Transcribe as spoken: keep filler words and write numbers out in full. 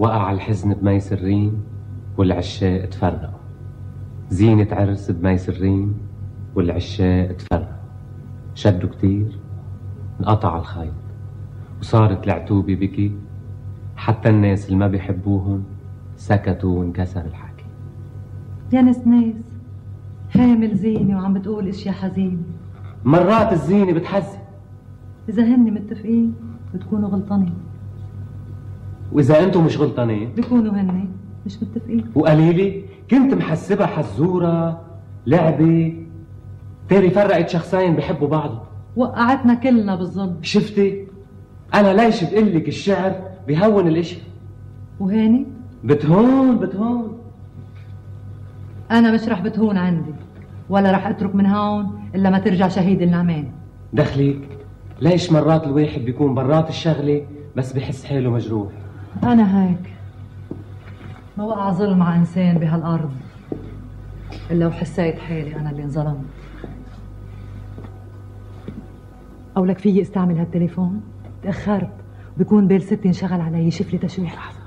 وقع الحزن بمي سرين والعشاق تفرقوا، زينة عرس بمي سرين والعشاق تفرقوا، شدوا كتير انقطع الخيط وصارت العتوبة بكي، حتى الناس اللي ما بيحبوهم سكتوا وانكسر الحكي. يا نسناس حامل زينة وعم بتقول اشياء حزين. مرات الزينة بتحزن. اذا هن متفقين بتكونوا غلطانين، واذا انتم مش غلطانين بيكونوا هن مش متفقين. وقليلي كنت محسبها حزورة لعبة، تاري فرقت شخصين بحبوا بعض، وقعتنا كلنا بالظلم. شفتي انا ليش بقلك الشعر بيهون الاشي، وهاني بتهون بتهون. انا مش رح بتهون عندي، ولا رح اترك من هون الا ما ترجع شهيد النعمان. دخليك ليش مرات الواحد بيكون برات الشغلة بس بحس حاله مجروح. انا هيك ما وقع ظلم على انسان بهالارض الا وحسيت حالي انا اللي انظلمت. او لك فيي استعمل هالتليفون؟ تاخرت، بكون بال ستي انشغل علي، شوف لي تشويح.